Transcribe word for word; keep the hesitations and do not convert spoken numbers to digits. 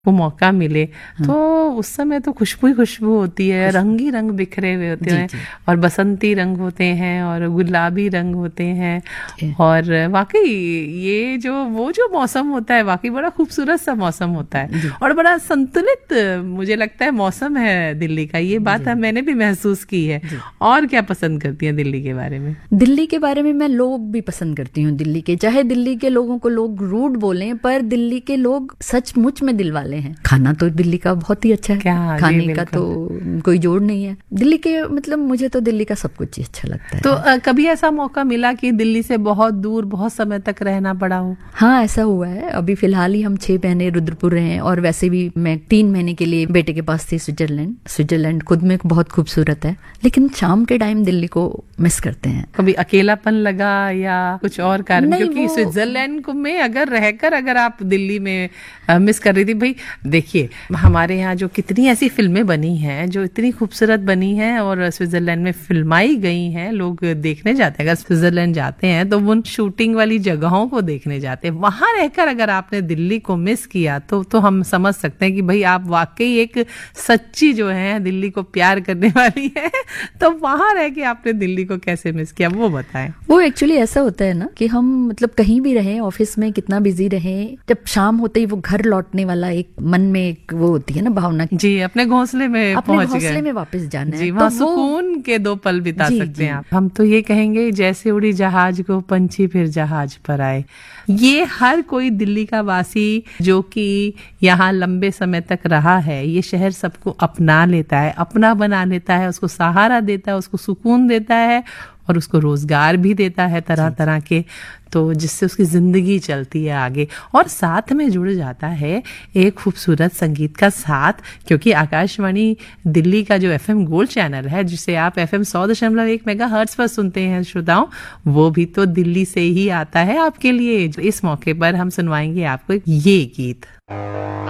को मौका मिले तो उस समय तो खुशबू ही खुशबू होती है, रंग ही रंग बिखरे हुए होते हैं और बसंती रंग होते हैं और गुलाबी रंग होते हैं। और वाकई ये जो वो जो मौसम होता है वाकई बड़ा खूबसूरत सा मौसम होता है और बड़ा संतुलित मुझे लगता है मौसम है दिल्ली का। ये बात है मैंने भी महसूस की है। और क्या पसंद करती हैं दिल्ली के बारे में? दिल्ली के बारे में मैं लोग भी पसंद करती हूँ दिल्ली के, चाहे दिल्ली के लोगों को लोग रूड बोलें पर दिल्ली के लोग सचमुच में दिल वाले हैं। खाना तो दिल्ली का बहुत ही अच्छा है, क्या खाने का तो कोई जोड़ नहीं है। दिल्ली के मतलब मुझे तो दिल्ली का सब कुछ ही अच्छा लगता है। तो आ, कभी ऐसा मौका मिला कि दिल्ली से बहुत दूर बहुत समय तक रहना पड़ा हो? हाँ ऐसा हुआ है। अभी फिलहाल ही हम छह महीने रुद्रपुर रहे हैं और वैसे भी मैं तीन महीने के लिए बेटे के पास थी स्विट्जरलैंड। स्विट्जरलैंड खुद में बहुत खूबसूरत है लेकिन शाम के टाइम दिल्ली को मिस करते हैं। कभी अकेलापन लगा या कुछ और कारण? क्योंकि स्विट्जरलैंड में अगर रहकर अगर आप दिल्ली में मिस कर रही थी, भाई देखिए हमारे यहाँ जो कितनी ऐसी फिल्में बनी हैं जो इतनी खूबसूरत बनी हैं और स्विट्जरलैंड में फिल्माई गई हैं, लोग देखने जाते हैं। अगर स्विट्जरलैंड जाते हैं तो उन शूटिंग वाली जगहों को देखने जाते हैं। वहां रहकर अगर आपने दिल्ली को मिस किया तो तो हम समझ सकते हैं कि भाई आप वाकई एक सच्ची जो है दिल्ली को प्यार करने वाली है। तो वहां रह के आपने दिल्ली को कैसे मिस किया वो बताएं। वो एक्चुअली ऐसा होता है ना कि हम मतलब कहीं भी रहे, ऑफिस में कितना बिजी रहे, जब शाम होते ही वो घर लौटने वाला एक मन में एक वो होती है ना भावना जी, अपने घोंसले में अपने पहुंच घोंसले गए, में वापस जाना जी, है। वहाँ तो सुकून के दो पल बिता जी, सकते जी, हैं आप। हम तो ये कहेंगे जैसे उड़ी जहाज को पंछी फिर जहाज पर आए। ये हर कोई दिल्ली का वासी जो कि यहाँ लंबे समय तक रहा है, ये शहर सबको अपना लेता है, अपना बना लेता है, उसको सहारा देता है, उसको सुकून देता है और उसको रोजगार भी देता है तरह तरह के, तो जिससे उसकी जिंदगी चलती है आगे। और साथ में जुड़ जाता है एक खूबसूरत संगीत का साथ, क्योंकि आकाशवाणी दिल्ली का जो एफएम गोल्ड चैनल है जिसे आप एफएम सौ दशमलव एक मेगा हर्ट्ज पर सुनते हैं श्रोताओं, वो भी तो दिल्ली से ही आता है आपके लिए। इस मौके पर हम सुनवाएंगे आपको ये गीत।